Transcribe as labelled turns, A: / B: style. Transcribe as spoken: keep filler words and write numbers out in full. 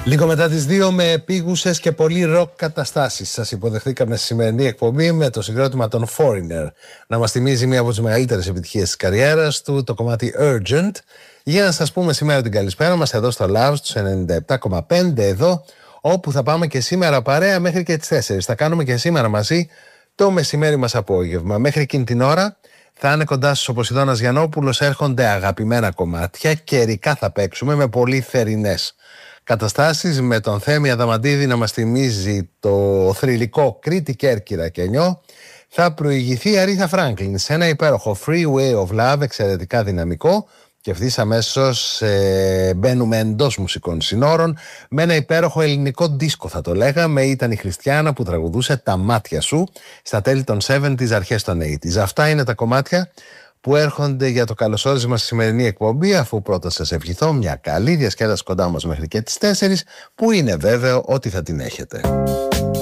A: Λίγο μετά τις δύο με επίγουσες και πολύ ροκ καταστάσεις. Σας υποδεχθήκαμε στη σημερινή εκπομπή με το συγκρότημα των Foreigner να μας θυμίζει μία από τις μεγαλύτερες επιτυχίες της καριέρας του, το κομμάτι Urgent, για να σας πούμε σήμερα την καλησπέρα μας εδώ στο Love στους ενενήντα επτά κόμμα πέντε εδώ, όπου θα πάμε και σήμερα παρέα μέχρι και τις τέσσερις. Θα κάνουμε και σήμερα μαζί το μεσημέρι μας απόγευμα. Μέχρι εκείνη την ώρα θα είναι κοντά στους ο Ποσειδώνας Γιαννόπουλος, έρχονται αγαπημένα κομμάτια, καιρικά θα παίξουμε με πολύ θερινές καταστάσεις, με τον Θέμη Αδαμαντίδη να μας θυμίζει το θρυλικό Κρήτη, Κέρκυρα και Νιώ. Θα προηγηθεί η Αρίθα Φράγκλιν σε ένα υπέροχο Free Way of Love, εξαιρετικά δυναμικό, και ευθύς αμέσως ε, μπαίνουμε εντός μουσικών συνόρων με ένα υπέροχο ελληνικό δίσκο, θα το λέγαμε. Ήταν η Χριστιάνα που τραγουδούσε «Τα μάτια σου» στα τέλη των εβδομήντα, αρχές των ογδόντα. Αυτά είναι τα κομμάτια που έρχονται για το καλωσόρισμα στη σημερινή εκπομπή, αφού πρώτα σας ευχηθώ μια καλή διασκέδαση κοντά μας μέχρι και τις τέσσερις, που είναι βέβαιο ότι θα την έχετε.